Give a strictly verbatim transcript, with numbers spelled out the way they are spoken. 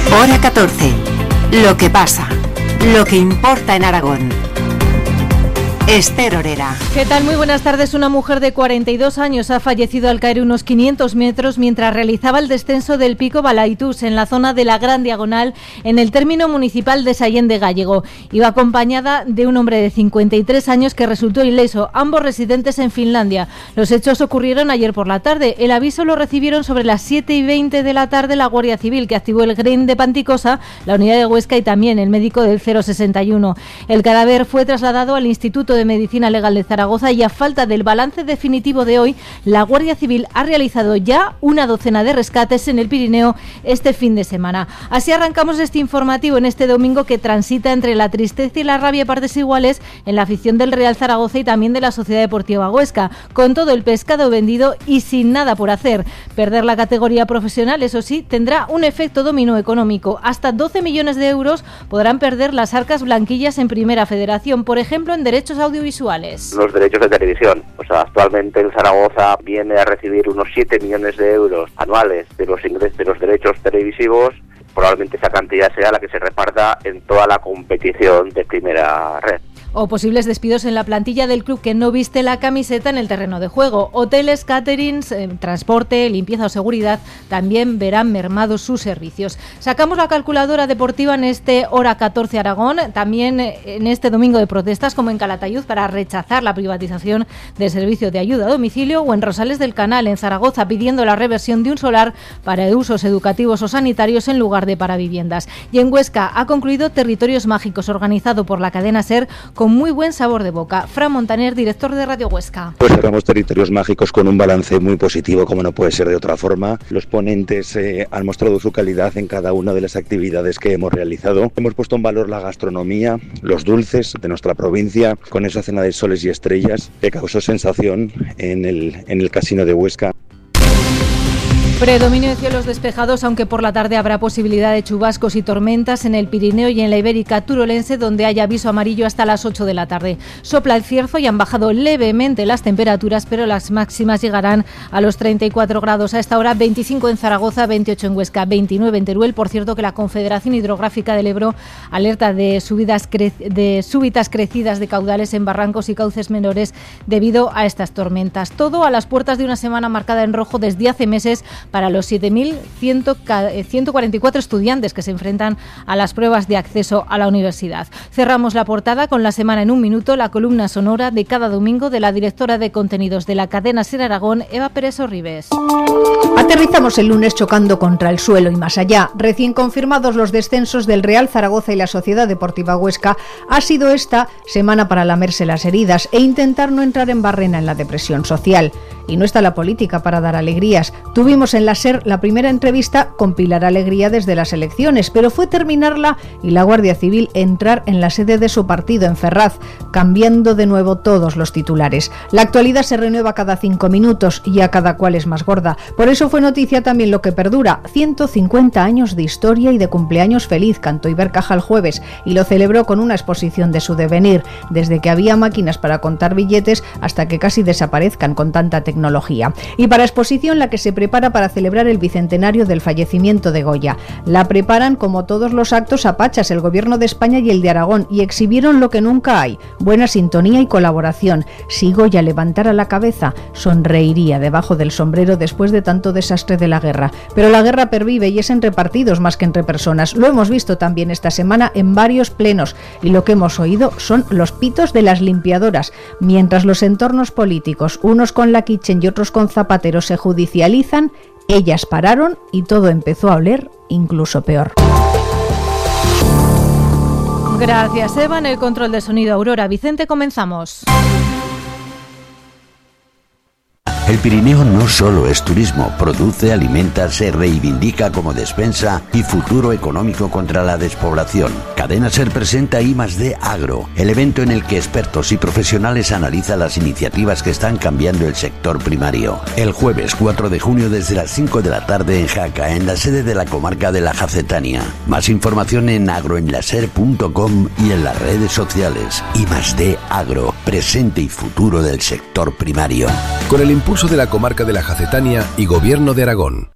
Hora catorce. Lo que pasa, lo que importa en Aragón. Esther Orera. ¿Qué tal? Muy buenas tardes. Una mujer de cuarenta y dos años ha fallecido al caer unos quinientos metros mientras realizaba el descenso del pico Balaitús en la zona de la Gran Diagonal en el término municipal de Sallén de Gállego. Iba acompañada de un hombre de cincuenta y tres años que resultó ileso, ambos residentes en Finlandia. Los hechos ocurrieron ayer por la tarde. El aviso lo recibieron sobre las siete y veinte de la tarde la Guardia Civil, que activó el G R I M de Panticosa, la unidad de Huesca y también el médico del cero sesenta y uno. El cadáver fue trasladado al Instituto de Medicina Legal de Zaragoza y a falta del balance definitivo de hoy, la Guardia Civil ha realizado ya una docena de rescates en el Pirineo este fin de semana. Así arrancamos este informativo en este domingo que transita entre la tristeza y la rabia a partes iguales en la afición del Real Zaragoza y también de la Sociedad Deportiva Huesca, con todo el pescado vendido y sin nada por hacer. Perder la categoría profesional, eso sí, tendrá un efecto dominó económico. Hasta doce millones de euros podrán perder las arcas blanquillas en Primera Federación, por ejemplo, en derechos audiovisuales. Los derechos de televisión. Pues actualmente el Zaragoza viene a recibir unos siete millones de euros anuales de los ingresos de los derechos televisivos. Probablemente esa cantidad sea la que se reparta en toda la competición de Primera Red. O posibles despidos en la plantilla del club que no viste la camiseta en el terreno de juego. Hoteles, caterings, eh, transporte, limpieza o seguridad también verán mermados sus servicios. Sacamos la calculadora deportiva en este Hora catorce Aragón, también en este domingo de protestas como en Calatayud para rechazar la privatización del servicio de ayuda a domicilio, o en Rosales del Canal, en Zaragoza, pidiendo la reversión de un solar para usos educativos o sanitarios en lugar de para viviendas. Y en Huesca ha concluido Territorios Mágicos, organizado por la cadena SER, con muy buen sabor de boca. Fran Montaner, director de Radio Huesca. Pues cerramos Territorios Mágicos con un balance muy positivo, como no puede ser de otra forma. Los ponentes eh, han mostrado su calidad en cada una de las actividades que hemos realizado. Hemos puesto en valor la gastronomía, los dulces de nuestra provincia, con esa cena de soles y estrellas que causó sensación en el, en el Casino de Huesca. Predominio de cielos despejados, aunque por la tarde habrá posibilidad de chubascos y tormentas en el Pirineo y en la Ibérica turolense, donde hay aviso amarillo hasta las ocho de la tarde. Sopla el cierzo y han bajado levemente las temperaturas, pero las máximas llegarán a los treinta y cuatro grados. A esta hora veinticinco en Zaragoza, veintiocho en Huesca, veintinueve en Teruel. Por cierto, que la Confederación Hidrográfica del Ebro alerta de, subidas cre- de súbitas crecidas de caudales en barrancos y cauces menores debido a estas tormentas. Todo a las puertas de una semana marcada en rojo desde hace meses para los siete mil ciento cuarenta y cuatro estudiantes que se enfrentan a las pruebas de acceso a la universidad. Cerramos la portada con La Semana en un Minuto, la columna sonora de cada domingo de la directora de contenidos de la cadena SER Aragón, Eva Pérez Orribes. Aterrizamos el lunes chocando contra el suelo y más allá. Recién confirmados los descensos del Real Zaragoza y la Sociedad Deportiva Huesca, ha sido esta semana para lamerse las heridas e intentar no entrar en barrena en la depresión social. Y no está la política para dar alegrías. Tuvimos en la SER la primera entrevista con Pilar Alegría desde las elecciones, pero fue terminarla y la Guardia Civil entrar en la sede de su partido en Ferraz, cambiando de nuevo todos los titulares. La actualidad se renueva cada cinco minutos y a cada cual es más gorda. Por eso fue noticia también lo que perdura, ciento cincuenta años de historia y de cumpleaños feliz, cantó Ibercaja el jueves, y lo celebró con una exposición de su devenir, desde que había máquinas para contar billetes hasta que casi desaparezcan con tanta tecnología. Tecnología. Y para exposición la que se prepara para celebrar el bicentenario del fallecimiento de Goya. La preparan como todos los actos a pachas el Gobierno de España y el de Aragón, y exhibieron lo que nunca hay, buena sintonía y colaboración. Si Goya levantara la cabeza, sonreiría debajo del sombrero después de tanto desastre de la guerra. Pero la guerra pervive y es entre partidos más que entre personas. Lo hemos visto también esta semana en varios plenos, y lo que hemos oído son los pitos de las limpiadoras, mientras los entornos políticos, unos con la quiche y otros con Zapatero, se judicializan. Ellas pararon y todo empezó a oler incluso peor. Gracias, Eva. En el control de sonido, Aurora Vicente. Comenzamos. El Pirineo no solo es turismo, produce, alimenta, se reivindica como despensa y futuro económico contra la despoblación. Cadena SER presenta I más D Agro, el evento en el que expertos y profesionales analizan las iniciativas que están cambiando el sector primario. El jueves cuatro de junio desde las cinco de la tarde en Jaca, en la sede de la comarca de la Jacetania. Más información en agroenlaser punto com y en las redes sociales. I más D Agro, presente y futuro del sector primario. Con el impulso de la comarca de la Jacetania y Gobierno de Aragón.